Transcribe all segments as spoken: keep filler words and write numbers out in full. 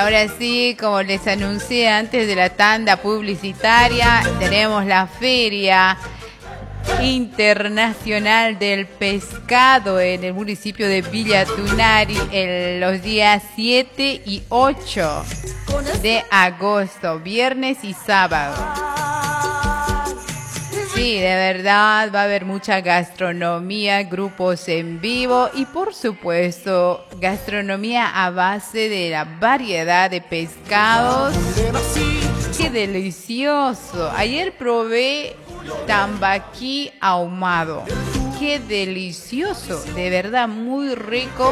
ahora sí, como les anuncié antes de la tanda publicitaria, tenemos la Feria Internacional del Pescado en el municipio de Villa Tunari en los días siete y ocho de agosto, viernes y sábado. Sí, de verdad va a haber mucha gastronomía, grupos en vivo y por supuesto gastronomía a base de la variedad de pescados. ¡Qué delicioso! Ayer probé tambaqui ahumado. ¡Qué delicioso! De verdad, muy rico.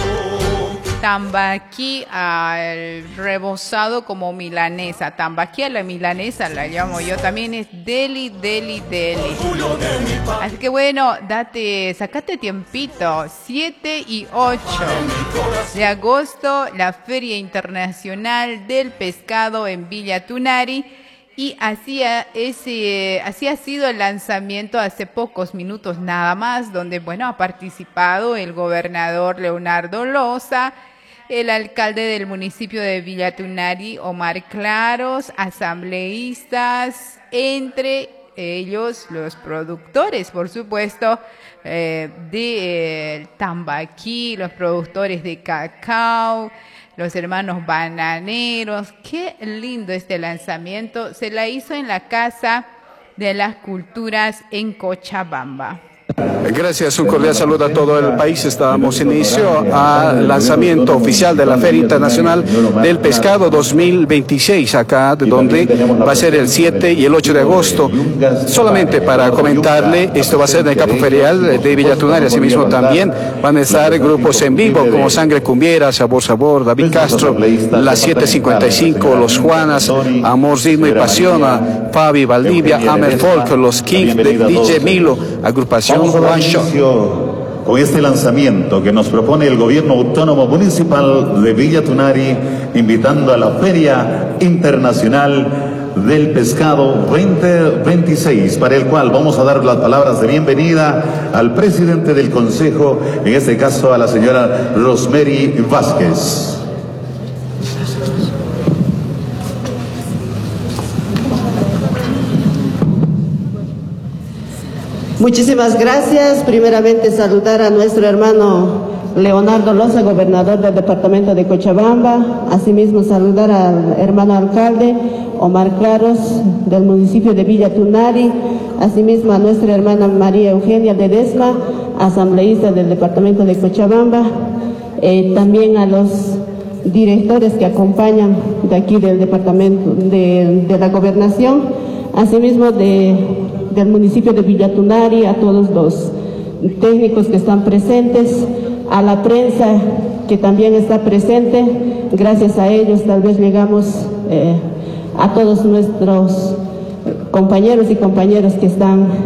Tambaqui al rebozado como milanesa. Tambaqui a la milanesa la llamo yo. También es deli, deli, deli. Así que bueno, date, sacate tiempito. siete y ocho de agosto, la Feria Internacional del Pescado en Villa Tunari. Y así ha, ese, así ha sido el lanzamiento hace pocos minutos nada más, donde bueno ha participado el gobernador Leonardo Loza, el alcalde del municipio de Villa Tunari, Omar Claros, asambleístas, entre ellos los productores, por supuesto, eh, de eh, tambaqui, los productores de cacao, los hermanos bananeros. Qué lindo este lanzamiento. Se la hizo en la Casa de las Culturas en Cochabamba. Gracias, un cordial saludo a todo el país. Estábamos inicio al lanzamiento oficial de la Feria Internacional del Pescado dos mil veintiséis, acá donde va a ser el siete y el ocho de agosto. Solamente para comentarle, esto va a ser en el campo ferial de Villa Tunari. Asimismo también van a estar grupos en vivo como Sangre Cumbiera, Sabor Sabor, David Castro, las siete cincuenta y cinco, Los Juanas, Amor, Ritmo y Pasión, Fabi Valdivia, Amer Folk, Los King de D J Milo, agrupación One Shot. Con este lanzamiento que nos propone el Gobierno Autónomo Municipal de Villa Tunari, invitando a la Feria Internacional del Pescado veinte veintiséis, para el cual vamos a dar las palabras de bienvenida al presidente del Consejo, en este caso a la señora Rosemary Vázquez. Muchísimas gracias. Primeramente saludar a nuestro hermano Leonardo Loza, gobernador del departamento de Cochabamba. Asimismo saludar al hermano alcalde Omar Claros del municipio de Villa Tunari. Asimismo a nuestra hermana María Eugenia Ledesma, asambleísta del departamento de Cochabamba. Eh, también a los directores que acompañan de aquí del departamento de, de la gobernación. Asimismo de del municipio de Villa Tunari, a todos los técnicos que están presentes, a la prensa que también está presente. Gracias a ellos tal vez llegamos eh, a todos nuestros compañeros y compañeras que están